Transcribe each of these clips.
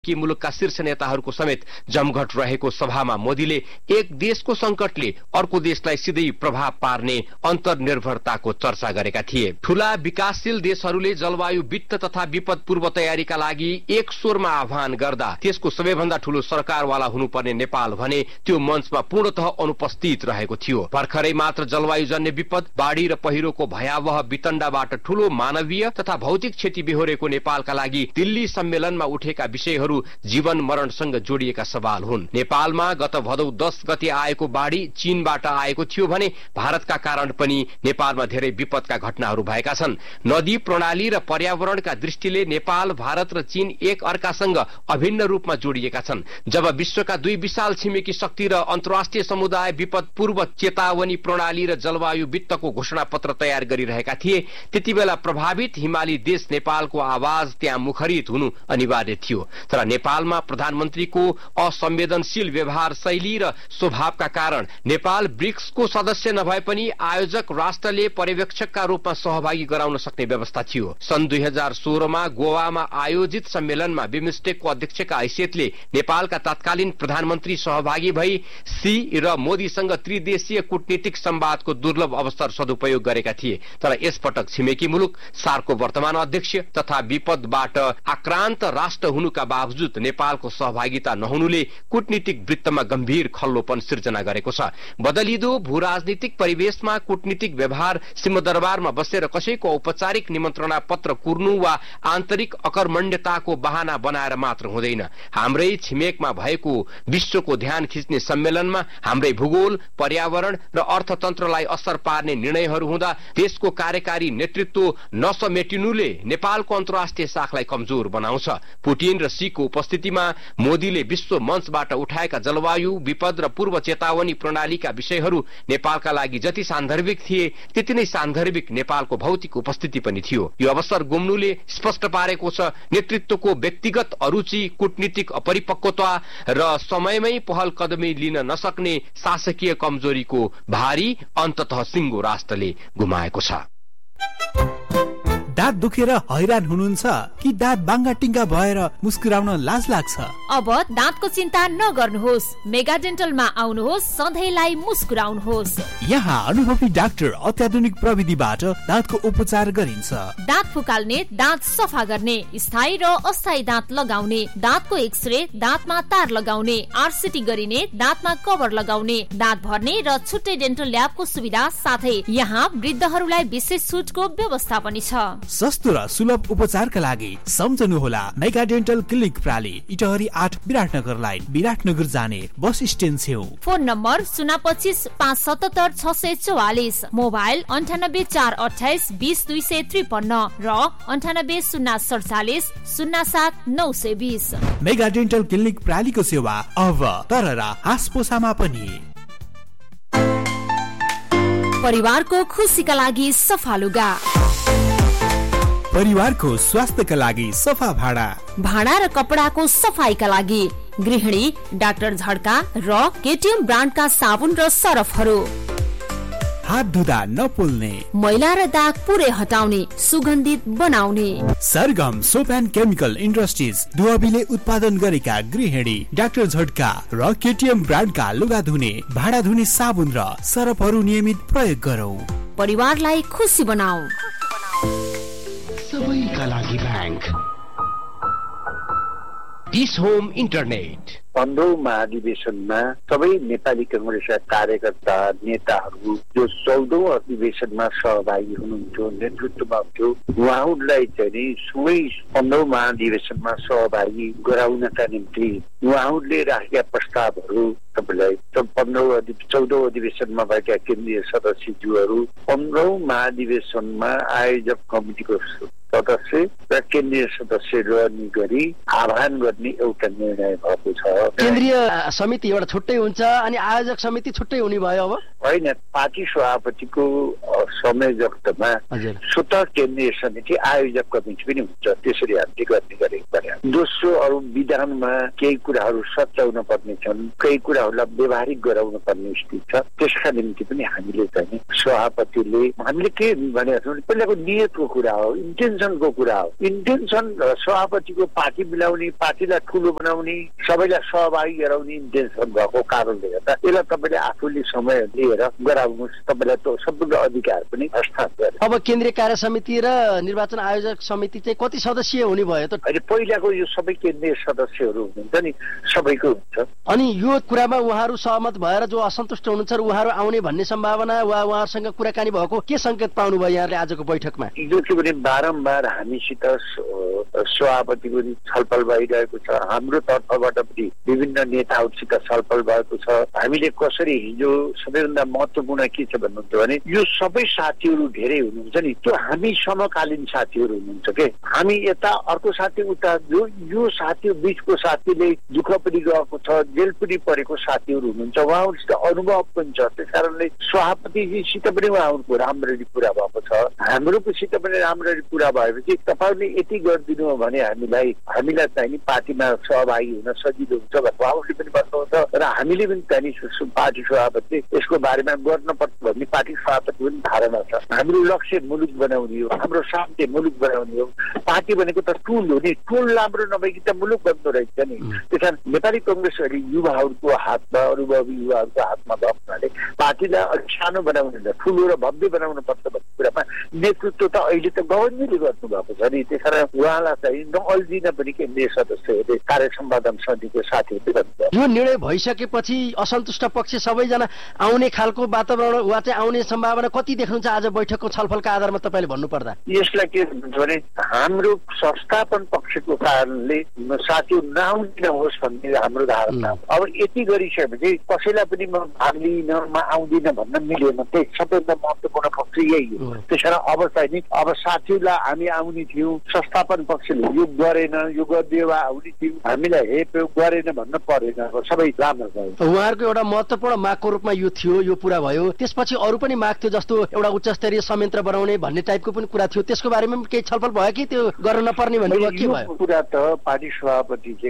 कि मुलुकका शीर्ष नेताहरूको समेत जमघट रहेको सभामा मोदीले एक देशको संकटले अर्को देशलाई सिधै प्रभाव पार्ने अन्तर्निर्भरताको चर्चा गरेका थिए। ठूला विकासशील देशहरूले जलवायु वित्त तथा विपद पूर्व तयारीका लागि एक स्वरमा आह्वान गर्दा त्यसको सबैभन्दा ठूलो सरकारवाला हुनुपर्ने नेपाल भने त्यो मञ्चमा पूर्णतः अनुपस्थित रहेको थियो। भर्खरै मात्र जलवायुजन्य विपद, बाढ़ी र पहिरोको भयावह वितण्डबाट ठूलो मानवीय तथा भौतिक क्षति बेहोरेको नेपालका लागि दिल्ली सम्मेलनमा उठेका विषयहरू जीवन मरणसँग जोडिएका सवाल हुन्। नेपालमा गत भदौ 10 गते आएको बाढ़ी चीनबाट आएको थियो भने भारतका कारण पनि नेपालमा धेरै विपदका घटनाहरू भएका छन्। नदी प्रणाली र पर्यावरणका दृष्टिले नेपाल, भारत र चीन एक अर्कासँग अभिन्न रूपमा जोडिएका छन्। जब विश्वका दुई विशाल छिमेकी शक्ति र अन्तर्राष्ट्रिय समुदाय विपद पूर्व चेतावनी प्रणाली र जलवायु वित्तको घोषणा पत्र तयार गरिरहेका थिए, त्यति बेला प्रभावित हिमाली देश नेपालको आवाज त्यहाँ मुखरित हुनु अनिवार्य थियो। तर नेपालमा प्रधानमन्त्रीको असंवेदनशील व्यवहार शैली र स्वभावका कारण नेपाल ब्रिक्सको सदस्य नभए पनि आयोजक राष्ट्रले पर्यवेक्षकका रूपमा सहभागी गराउन सक्ने व्यवस्था थियो। सन् 2016 मा गोवामा आयोजित सम्मेलनमा बिमस्टेकको अध्यक्षका हैसियतले नेपालका तत्कालीन प्रधानमन्त्री सहभागी भई सी र मोदीसँग त्रिदेशीय कूटनीतिक संवादको दुर्लभ अवसर सदुपयोग गरेका थिए। तर यसपटक छिमेकी मुलुक, सार्कको वर्तमान अध्यक्ष तथा विपदबाट आक्रान्त राष्ट्र हुनुका बावजुद नेपालको सहभागिता नहुनुले कूटनीतिक वृत्तमा गम्भीर खल्लोपन सिर्जना गरेको छ। बदलिदो भूराजनीतिक परिवेशमा कूटनीतिक व्यवहार सिंहदरबारमा बसेर कसैको औपचारिक निमन्त्रणा पत्र कुर्नु वा आन्तरिक अकर्मण्यताको बहाना बनाएर मात्र हुँदैन। हाम्रै छिमेकमा भएको विश्वको ध्यान खिच्ने सम्मेलनमा हाम्रै भूगोल, पर्यावरण र अर्थतन्त्रलाई असर पार्ने निर्णयहरू हुँदा देशको कार्यकारी नेतृत्व नसमेटिनुले नेपालको अन्तर्राष्ट्रिय शाखलाई कमजोर बनाउँछ। पुटिन र सीको उपस्थितिमा मोदीले विश्व मञ्चबाट उठाएका जलवायु विपद र पूर्व चेतावनी प्रणालीका विषयहरू नेपालका लागि जति सान्दर्भिक थिए त्यति नै सान्दर्भिक नेपालको भौतिक उपस्थिति पनि थियो। यो अवसर गुम्नुले स्पष्ट पारेको छ नेतृत्वको व्यक्तिगत अरुचि, कूटनीतिक अपरिपक्वता र समयमै पहल कदमी लिन नसक्ने शासकीय कमजोरीको भारी अन्ततः सिङ्गो राष्ट्रले गुमाएको छ। दाँत दुखेर हैरान हुनुहुन्छ कि दाँत बाङ्गा टिङ्गा भएर मुस्कुराउन लाज लाग्छ? अब दाँतको चिन्ता नगर्नुहोस्, मेगा डेन्टलमा आउनुहोस्, सधैँलाई मुस्कुराउनुहोस्। यहाँ अनुभवी डाक्टर अत्याधुनिक प्रविधिबाट दाँतको उपचार गरिन्छ। दाँत फुकाल्ने, दाँत सफा गर्ने, स्थायी र अस्थायी दाँत लगाउने, दाँतको एक्सरे, दाँतमा तार लगाउने, आरसिटी गरिने, दाँतमा कभर लगाउने, दाँत भर्ने र छुट्टै डेन्टल ल्याबको सुविधा साथै यहाँ वृद्धहरूलाई विशेष छुटको व्यवस्था पनि छ। सस्तो र सुलभ उपचारका लागि सम्झनुहोला mega dental clinic प्राली, Itahari 8 Biratnagar line, Biratnagar जाने बस स्ट्यान्ड छेउ। फोन नम्बर 025 577 644, मोबाइल 98 428 20 253 र 98 047 07 920। मेगा डेन्टल क्लिनिक प्रालीको सेवा अब तररा हासपोसामा पनि। परिवारको खुसीका लागि सफा लुगा, परिवारको स्वास्थ्यका लागि सफा भाडा, भाडा र कपडाको सफाईका लागि गृहिणी डाक्टर झड्का र केटीएम ब्रान्डका साबुन र सरफहरू, हात धुँदा नपोल्ने, मैला र दाग पुरै हटाउने, सुगन्धित बनाउने। सरगम सोप एन्ड केमिकल इन्डस्ट्रिज दुवाबीले उत्पादन गरेका गृहिणी डाक्टर झड्का र केटीएम ब्रान्डका लुगा धुने, भाडा धुने साबुन र सरफहरू नियमित प्रयोग गरौँ। परिवारलाई खुसी बनाऊ। सबैका लागि ब्याङ्क, डिस होम इन्टरनेट। 15औं महाधिवेशनमा सबै नेपाली कांग्रेसका कार्यकर्ता नेताहरू जो 14औं अधिवेशनमा सहभागी हुनुहुन्थ्यो, नेतृत्वमा हुन्थ्यो, उहाँहरूलाई चाहिँ सबै 15औं महाधिवेशनमा सहभागी गराउनका निम्ति उहाँहरूले राखेका प्रस्तावहरू तपाईँलाई 14औं अधिवेशनमा भएका केन्द्रीय सदस्यज्यूहरू 15औं महाधिवेशनमा आयोजक कमिटिको सदस्य र केन्द्रीय सदस्य रहने गरी आह्वान गर्ने एउटा निर्णय भएको छ। केन्द्रीय समिति एउटा छुट्टै हुन्छ अनि आयोजक समिति छुट्टै हुने भयो। अब होइन पार्टी सभापतिको संयोजकत्वमा स्वतः केन्द्रीय समिति आयोजक कमिटी पनि हुन्छ, त्यसरी हामीले गर्ने गरेको पर्यो। दोस्रो अरू विधानमा केही कुराहरू सच्याउन पर्ने छन्, केही कुराहरूलाई व्यवहारिक गराउन पर्ने स्थिति छ, त्यसका निम्ति पनि हामीले चाहिँ सभापतिले हामीले के भनेको छौँ पहिलाको नियतको कुरा हो, इन्टेन्सनको कुरा हो। इन्टेन्सन सभापतिको पार्टी मिलाउने, पार्टीलाई ठुलो बनाउने, सबैलाई सहभागी गराउने इन्टेन्सन भएको कारणले गर्दा यसलाई तपाईँले आफूले समय लिएर गराउनुहोस्, तपाईँलाई त सम्पूर्ण अधिकार पनि हस्तान्तरण गरे। अब केन्द्रीय कार्य समिति र निर्वाचन आयोजक समिति चाहिँ कति सदस्यीय हुने भयो त? अहिले पहिलाको यो सबै केन्द्रीय सदस्यहरू हुनुहुन्छ नि, सबैको हुन्छ। अनि यो कुरामा उहाँहरू सहमत भएर जो असन्तुष्ट हुनुहुन्छ उहाँहरू आउने भन्ने सम्भावना वा उहाँहरूसँग कुराकानी भएको के सङ्केत पाउनुभयो यहाँले आजको बैठकमा? जो के भने बारम्बार हामीसित सभापतिको छलफल भइरहेको छ, हाम्रो तर्फबाट पनि विभिन्न नेताहरूसित छलफल भएको छ। हामीले कसरी हिजो सबैभन्दा महत्त्वपूर्ण के छ भन्नुहुन्छ भने यो सबै साथीहरू धेरै हुनुहुन्छ नि, त्यो हामी समकालीन साथीहरू हुनुहुन्छ के। हामी यता अर्को साथी उता, जो यो साथी बिचको साथीले दुःख पनि गएको छ, जेल पनि परेको साथीहरू हुनुहुन्छ, उहाँहरूसित अनुभव पनि छ। त्यस कारणले सभापतिजीसित पनि उहाँहरूको राम्ररी कुरा भएको छ, हाम्रोसित पनि राम्ररी कुरा भएपछि तपाईँहरूले यति गरिदिनु हो भने हामीलाई चाहिँ पार्टीमा सहभागी हुन सजिलो हुन्छ भनेर उहाँहरूले पनि भन्नुहुन्छ र हामीले पनि चाहिँ पार्टी सभापति यसको बारेमा गर्नुपर्छ भन्ने पार्टी सभापति पनि धारणा छ। हाम्रो लक्ष्य मुलुक बनाउने हो, हाम्रो शान्ति मुलुक बनाउने हो। पार्टी भनेको त टुल हो नि, टुल राम्रो नभएकी त मुलुक बन्दो रहेछ नि। त्यस कारण नेपाली कङ्ग्रेस अहिले युवाहरूको हातमा, अनुभवी युवाहरूको हातमा भएको हुनाले पार्टीलाई अलिक सानो बनाउने, ठुलो र भव्य बनाउन पर्छ भन्ने कुरामा नेतृत्व त अहिले त गभर्नरले गर्नुभएको छ नि। त्यस कारण उहाँलाई चाहिँ नअल्झिन पनि केन्द्रीय सदस्यहरूले कार्य सम्पादन समितिको साथीहरूले भन्नुहुन्छ। यो निर्णय भइसकेपछि असन्तुष्ट पक्ष सबैजना आउने खालको वातावरण वा चाहिँ आउने सम्भावना कति देख्नुहुन्छ आज बैठकको छलफलका आधारमा तपाईँले भन्नुपर्दा? यसलाई के भन्छ भने हाम्रो संस्थापन पक्षको कारणले साथीहरू नआउने नहोस् भन्ने हाम्रो धारणा। अब यति गरिसकेपछि कसैलाई पनि म भाग लिइन, म आउँदिन भन्न मिलेन। त्यही सबैभन्दा महत्त्वपूर्ण पक्ष यही हो। त्यस कारण अब चाहिँ नि अब साथीहरूलाई हामी आउने थियौँ, संस्थापन पक्षले यो गरेन, यो गरिदियो वा आउने थियौँ, हामीलाई हे गरेन भन्न परेन। सबै राम्रो भयो। उहाँहरूको एउटा महत्त्वपूर्ण मागको रूपमा यो थियो, यो पुरा भयो। त्यसपछि अरू पनि माग थियो, जस्तो एउटा उच्च स्तरीय संयन्त्र बनाउने भन्ने टाइपको पनि कुरा थियो। त्यसको बारेमा पनि केही छलफल भयो कि त्यो गर्न नपर्ने भन्ने के भयो? कुरा त पार्टी सभापतिले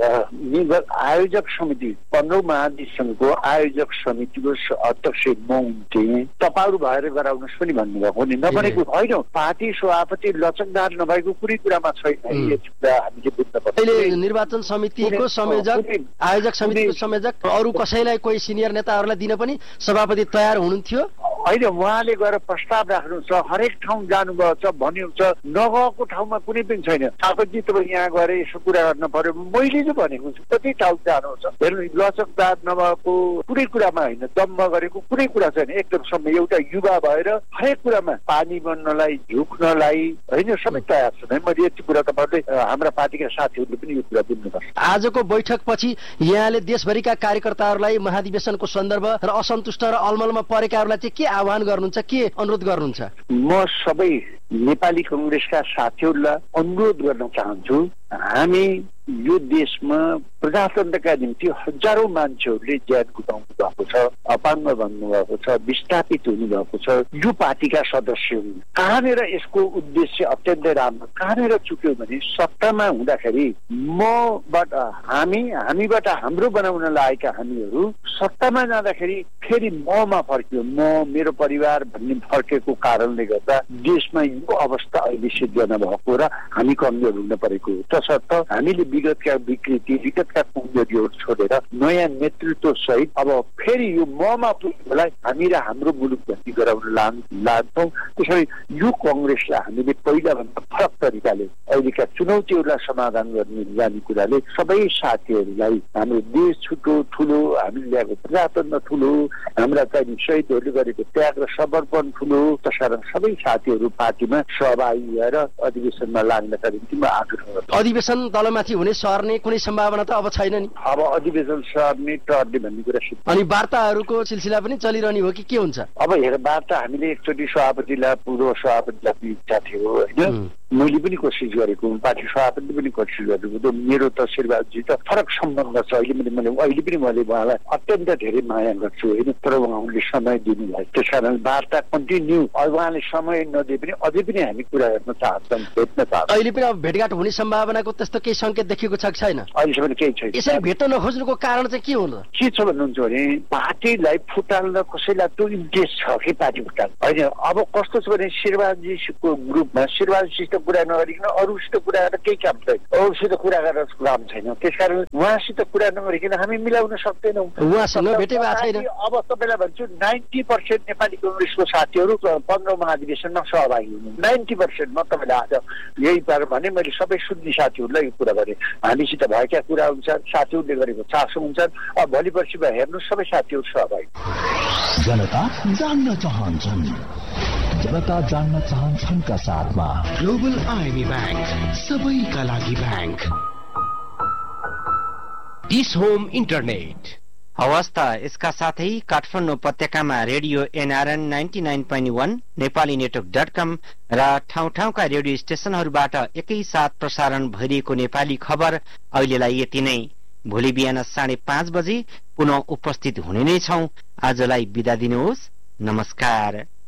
गएर आयोजक समिति 15औं महाधिवेशनको आयोजक समितिको अध्यक्ष म हुन्थेँ, तपाईँहरू भएर गराउनुहोस् पनि भन्नुभएको नि, नभनेको होइन। पार्टी सभापति लचकदार नभएको कुनै कुरामा छैन। हामीले बुझ्न पर्छ। अहिले निर्वाचन समितिको संयोजक, आयोजक समितिको संयोजक अरू कसैलाई, कोही सिनियर नेताहरूलाई दिन पनि सभापति तयार हुनुहुन्थ्यो? होइन, उहाँले गएर प्रस्ताव राख्नु छ, हरेक ठाउँ जानुभएको छ, भन्यो छ, नगएको ठाउँमा कुनै पनि छैन। सभापति तपाईँ यहाँ गएर यसो कुरा गर्न पर्यो, मैले चाहिँ भनेको छु कति ठाउँ जानुहुन्छ। हेर्नु, लचकदार नभएको कुनै कुरामा होइन, दम्ब गरेको कुनै कुरा छैन। एकदम समय एउटा युवा भएर हरेक कुरामा पानी बन्नलाई, झुक्नलाई होइन सबै तयार छन्। मैले यति कुरा तपाईँहरूले हाम्रा पार्टीका साथीहरूले पनि यो कुरा बुझ्नुपर्छ। आजको बैठकपछि यहाँले देशभरिका कार्यकर्ताहरूलाई महाधिवेशनको सन्दर्भ र असन्तुष्ट र अलमलमा परेकाहरूलाई चाहिँ के आह्वान गर्नुहुन्छ, के अनुरोध गर्नुहुन्छ? म सबै नेपाली कङ्ग्रेसका साथीहरूलाई अनुरोध गर्न चाहन्छु, हामी यो देशमा प्रजातन्त्रका निम्ति हजारौं मान्छेहरूले ज्यान गुमाउनु भएको छ, अपाङ्ग भन्नुभएको छ, विस्थापित हुनुभएको छ। यो पार्टीका सदस्य हुन्। कहाँनिर यसको उद्देश्य अत्यन्तै राम्रो, कहाँनिर चुक्यो भने सत्तामा हुँदाखेरि हामीबाट हाम्रो बनाउन लागेका हामीहरू सत्तामा जाँदाखेरि फेरि ममा फर्क्यो, म मेरो परिवार भन्ने फर्केको कारणले गर्दा देशमा यो अवस्था अहिले सिद्ध नभएको र हामी कमजोर हुन परेको हो। तसर्थ हामीले विगतका विकृति, विगतका कमजोरीहरू छोडेर नयाँ नेतृत्व सहित अब फेरि यो ममा पुग्नलाई हामी र हाम्रो मुलुक भर्ती गराउन लाग्छौँ। त्यसरी यो कङ्ग्रेसलाई हामीले पहिलाभन्दा फरक तरिकाले अहिलेका चुनौतीहरूलाई समाधान गर्ने जाने कुराले सबै साथीहरूलाई, हाम्रो देश छुटो ठुलो, हामीले ल्याएको प्रजातन्त्र ठुलो, हाम्रा चाहिँ शहीदहरूले गरेको त्याग र समर्पण ठुलो। त्यसकारण सबै साथीहरू पार्टीमा सहभागी भएर अधिवेशनमा लाग्नका निम्ति म आग्रह गर्छु। अधिवेशन तलमाथि हुने सर्ने कुनै सम्भावना त अब छैन नि? अब अधिवेशन सर्ने टर्ने भन्ने कुरा सिद्ध। अनि वार्ताहरूको सिलसिला पनि चलिरहने हो कि के हुन्छ? अब हेर, वार्ता हामीले एकचोटि सभापतिलाई, पूर्व सभापतिलाई इच्छा थियो होइन, मैले पनि कोसिस गरेको, पार्टी सभापति पनि कोसिस गरेको। त मेरो त शेरबहादुरजी त फरक सम्बन्ध छ। अहिले पनि मैले उहाँलाई अत्यन्त धेरै माया गर्छु होइन, तर उहाँले समय दिनुभयो। त्यस कारण वार्ता कन्टिन्यू, उहाँले समय नदिए पनि अझै पनि हामी कुरा गर्न चाहन्छौँ, भेट्न चाहन्छौँ। अहिले पनि अब भेटघाट हुने सम्भावनाको त्यस्तो केही सङ्केत देखेको छ कि छैन? अहिलेसम्म केही छैन। यसरी भेट्न नखोज्नुको कारण चाहिँ के हो? के छ भन्नुहुन्छ भने पार्टीलाई फुटाल्न कसैलाई त्यो इन्ट्रेस्ट छ कि पार्टी फुटाल होइन। अब कस्तो छ भने शेरबहादुरजीको ग्रुपमा शेरबहादुरसित कुरा नगरिकन अरूसित कुरा गरेर केही काम छैन, अरूसित कुरा गरेर काम छैन। त्यसकारण उहाँसित कुरा नगरिकन हामी मिलाउन सक्दैनौँ। उहाँसँग भेटै भएको छैन। अब तपाईँलाई भन्छु 90% नेपाली कङ्ग्रेसको साथीहरू 15औं महाधिवेशनमा सहभागी हुनु। 90% म तपाईँलाई आज यही पार भने मैले सबै सुन्ने साथीहरूलाई यो कुरा गरेँ। हामीसित भएका कुरा अनुसार साथीहरूले गरेको चासो हुन्छन्। अब भोलि पर्सिमा हेर्नु सबै साथीहरू सहभागी। जनता जान्न चाहन्छन्, जनता जान्न चाहन्छन् का साथमा ग्लोबल आइमी ब्याङ्क, सबैका लागि ब्याङ्क। डिस होम इन्टरनेट अवस्था यसका साथै काठमाडौँ उपत्यकामा रेडियो एनआरएन 99.1 नेपाली नेटवर्क.com र ठाउँ ठाउँका रेडियो स्टेशनहरूबाट एकैसाथ प्रसारण भइरहेको नेपाली खबर अहिलेलाई यति नै। भोलि बिहान 5:30 बजे पुनः उपस्थित हुने नै छौं। आजलाई बिदा दिनुहोस्, नमस्कार।